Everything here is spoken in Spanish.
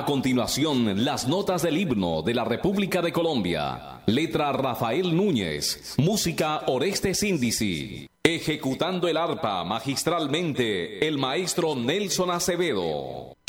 continuación, las notas del himno de la República de Colombia. Letra Rafael Núñez. Música Oreste Síndici. Ejecutando el arpa magistralmente, el maestro Nelson Acevedo.